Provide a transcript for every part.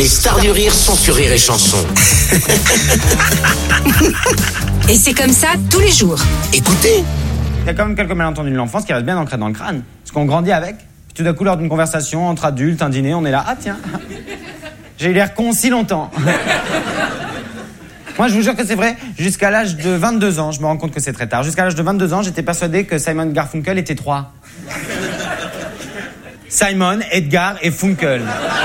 Les stars du rire sont sur Rire et Chanson. Et c'est comme ça tous les jours. Écoutez. Il y a quand même quelques malentendus de l'enfance qui restent bien ancrés dans le crâne. Parce qu'on grandit avec. Puis tout d'un coup, lors d'une conversation entre adultes, un dîner, on est là. Ah tiens, j'ai eu l'air con si longtemps. Moi, je vous jure que c'est vrai. Jusqu'à l'âge de 22 ans, je me rends compte que c'est très tard. Jusqu'à l'âge de 22 ans, j'étais persuadé que Simon Garfunkel était 3. Simon, Edgar et Funkel.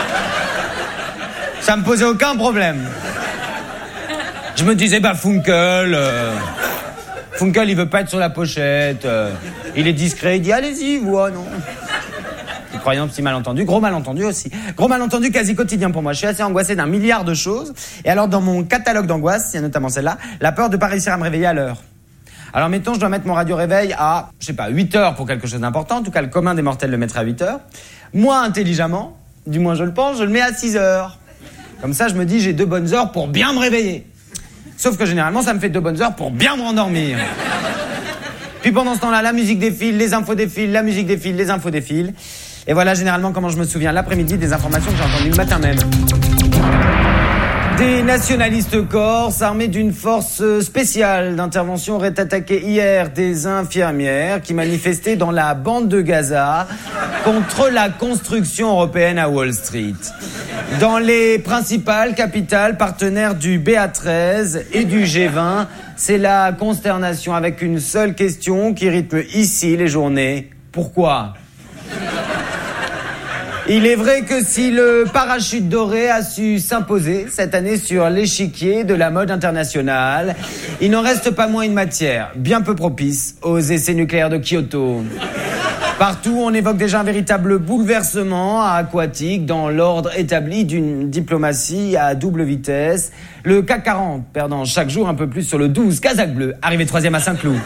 Ça me posait aucun problème. Je me disais, Funkel, il veut pas être sur la pochette, il est discret, il dit, allez-y, vous, non. Petit croyant, petit malentendu, gros malentendu aussi. Gros malentendu quasi quotidien pour moi. Je suis assez angoissé d'un milliard de choses. Et alors, dans mon catalogue d'angoisse, il y a notamment celle-là, la peur de pas réussir à me réveiller à l'heure. Alors, mettons, je dois mettre mon radio-réveil à, 8 heures pour quelque chose d'important. En tout cas, le commun des mortels le mettrait à 8 heures. Moi, intelligemment, du moins je le pense, je le mets à 6 heures. Comme ça, je me dis, j'ai 2 bonnes heures pour bien me réveiller. Sauf que généralement, ça me fait 2 bonnes heures pour bien me rendormir. Puis pendant ce temps-là, la musique défile, les infos défilent, la musique défile, les infos défilent. Et voilà généralement comment je me souviens l'après-midi des informations que j'ai entendues le matin même. Des nationalistes corses armés d'une force spéciale d'intervention auraient attaqué hier des infirmières qui manifestaient dans la bande de Gaza contre la construction européenne à Wall Street. Dans les principales capitales partenaires du BA13 et du G20, c'est la consternation avec une seule question qui rythme ici les journées. Pourquoi ? Il est vrai que si le parachute doré a su s'imposer cette année sur l'échiquier de la mode internationale, il n'en reste pas moins une matière bien peu propice aux essais nucléaires de Kyoto. Partout, on évoque déjà un véritable bouleversement aquatique dans l'ordre établi d'une diplomatie à double vitesse. Le CAC 40 perdant chaque jour un peu plus sur le 12 Kazakh bleu, arrivé 3e à Saint-Cloud.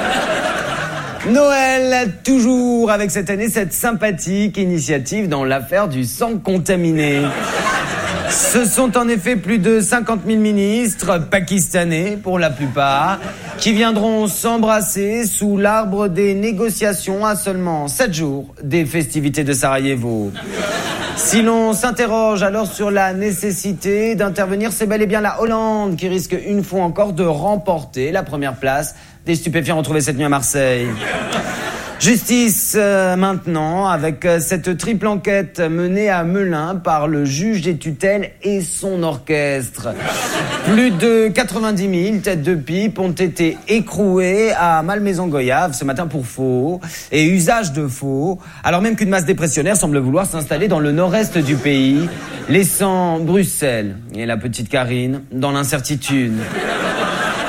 Noël, toujours avec cette année cette sympathique initiative dans l'affaire du sang contaminé. Ce sont en effet plus de 50 000 ministres, pakistanais pour la plupart, qui viendront s'embrasser sous l'arbre des négociations à seulement 7 jours des festivités de Sarajevo. Si l'on s'interroge alors sur la nécessité d'intervenir, c'est bel et bien la Hollande qui risque une fois encore de remporter la première place des stupéfiants retrouvés cette nuit à Marseille. Justice maintenant, avec cette triple enquête menée à Melun par le juge des tutelles et son orchestre. Plus de 90 000 têtes de pipe ont été écrouées à Malmaison-Goyave ce matin pour faux et usage de faux, alors même qu'une masse dépressionnaire semble vouloir s'installer dans le nord-est du pays, laissant Bruxelles et la petite Karine dans l'incertitude.